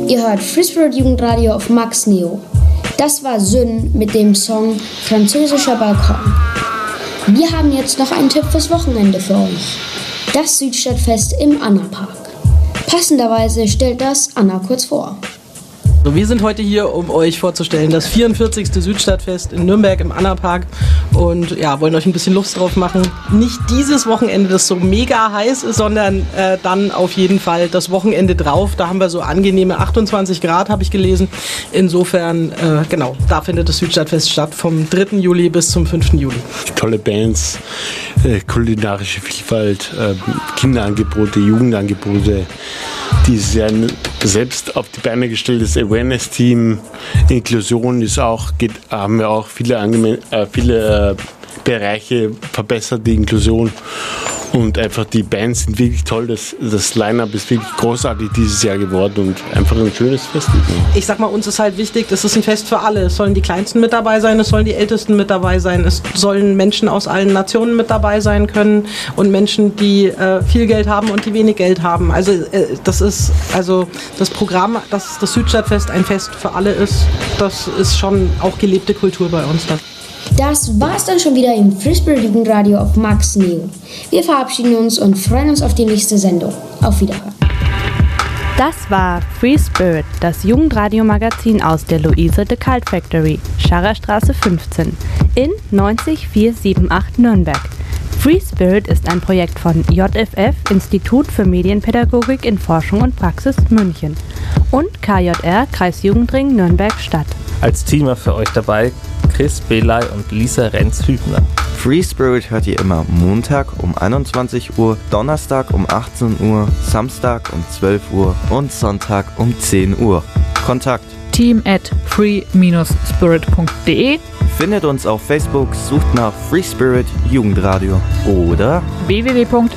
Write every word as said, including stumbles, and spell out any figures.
Ihr hört Free Spirit Jugendradio auf Max Neo. Das war Syn mit dem Song Französischer Balkon. Wir haben jetzt noch einen Tipp fürs Wochenende für euch. Das Südstadtfest im Anna-Park. Passenderweise stellt das Anna kurz vor. So, wir sind heute hier, um euch vorzustellen, das vierundvierzigste Südstadtfest in Nürnberg im Anna-Park und ja, wollen euch ein bisschen Lust drauf machen. Nicht dieses Wochenende, das so mega heiß ist, sondern äh, dann auf jeden Fall das Wochenende drauf. Da haben wir so angenehme achtundzwanzig Grad, habe ich gelesen. Insofern, äh, genau, da findet das Südstadtfest statt, vom dritten Juli bis zum fünften Juli. Tolle Bands, äh, kulinarische Vielfalt, äh, Kinderangebote, Jugendangebote. Dieses Jahr selbst auf die Beine gestelltes Awareness-Team, Inklusion ist auch, geht, haben wir auch viele, angeme- äh, viele äh, Bereiche verbessert, die Inklusion. Und einfach die Bands sind wirklich toll, das, das Line-Up ist wirklich großartig dieses Jahr geworden und einfach ein schönes Fest. Ich sag mal, uns ist halt wichtig, es ist ein Fest für alle. Es sollen die Kleinsten mit dabei sein, es sollen die Ältesten mit dabei sein, es sollen Menschen aus allen Nationen mit dabei sein können und Menschen, die äh, viel Geld haben und die wenig Geld haben. Also äh, das ist, also das Programm, dass das Südstadtfest ein Fest für alle ist, das ist schon auch gelebte Kultur bei uns da. Das war's dann schon wieder im Free Spirit Jugendradio auf Max Neo. Wir verabschieden uns und freuen uns auf die nächste Sendung. Auf Wiederhören. Das war Free Spirit, das Jugendradio-Magazin aus der Luise de Cult Factory, Scharrerstraße fünfzehn, in neunzig vierhundertachtzig Nürnberg. Free Spirit ist ein Projekt von J F F, Institut für Medienpädagogik in Forschung und Praxis München, und K J R, Kreisjugendring Nürnberg-Stadt. Als Teamer für euch dabei Chris Belay und Lisa Renz-Hübner. Free Spirit hört ihr immer Montag um einundzwanzig Uhr, Donnerstag um achtzehn Uhr, Samstag um zwölf Uhr und Sonntag um zehn Uhr. Kontakt team at free spirit punkt de. Findet uns auf Facebook, sucht nach Free Spirit Jugendradio oder w w w punkt